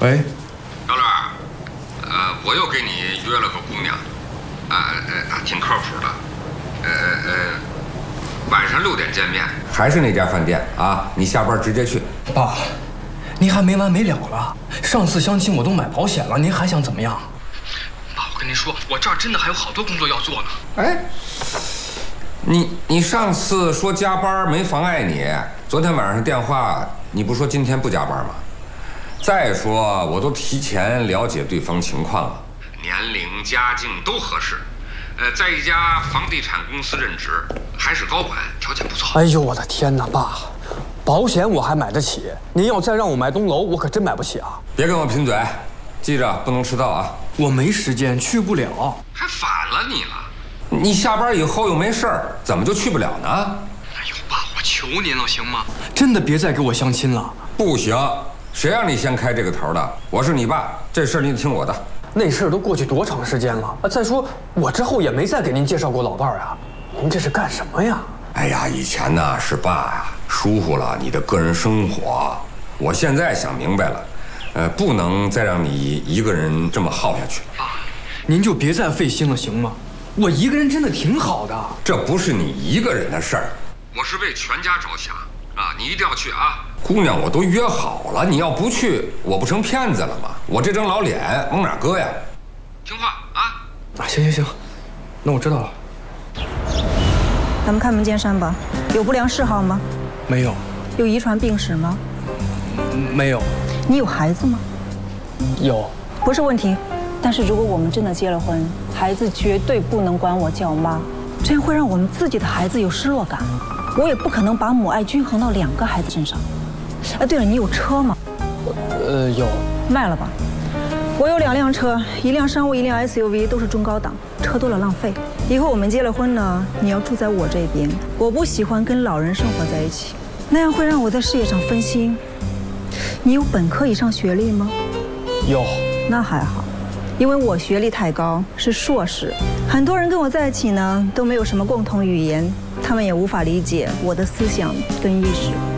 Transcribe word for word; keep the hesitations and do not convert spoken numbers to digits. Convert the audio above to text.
喂， 小乐，呃，我又给你约了个姑娘，啊呃，挺靠谱的，呃呃，晚上六点见面，还是那家饭店啊？你下班直接去。 爸，您还没完没了了。上次相亲我都买保险了，您还想怎么样？爸，我跟您说，我这儿真的还有好多工作要做呢。 哎，你你上次说加班没妨碍你，昨天晚上电话你不说今天不加班吗？再说我都提前了解对方情况了，年龄、家境都合适，呃，在一家房地产公司任职，还是高管，条件不错。 哎呦我的天哪，爸，保险我还买得起，您要再让我买栋楼，我可真买不起啊！ 别跟我贫嘴，记着不能迟到啊！ 我没时间，去不了。 还反了你了？你下班以后又没事儿，怎么就去不了呢？ 哎呦，爸，我求您了，行吗？真的别再给我相亲了。 不行，谁让你先开这个头的？我是你爸，这事儿你得听我的。 那事儿都过去多长时间了啊！再说我之后也没再给您介绍过老伴儿啊，您这是干什么呀？ 哎呀，以前呢是爸呀疏忽了你的个人生活，我现在想明白了，呃，不能再让你一个人这么耗下去。 爸，您就别再费心了，行吗？我一个人真的挺好的。 这不是你一个人的事儿，我是为全家着想啊！你一定要去啊！姑娘，我都约好了，你要不去，我不成骗子了吗？我这张老脸往哪搁呀？听话啊！ 啊，行行行，那我知道了。 咱们开门见山吧，有不良嗜好吗？ 没有。 有遗传病史吗？ 没有。 你有孩子吗？ 有。 不是问题，但是如果我们真的结了婚，孩子绝对不能管我叫妈，这样会让我们自己的孩子有失落感。我也不可能把母爱均衡到两个孩子身上。哎，对了，你有车吗？ 呃，有。 卖了吧。我有两辆车，一辆商务，一辆 S U V， 都是中高档，车多了浪费。以后我们结了婚呢，你要住在我这边。我不喜欢跟老人生活在一起，那样会让我在事业上分心。你有本科以上学历吗？ 有。 那还好，因为我学历太高，是硕士。很多人跟我在一起呢，都没有什么共同语言，他们也无法理解我的思想跟意识。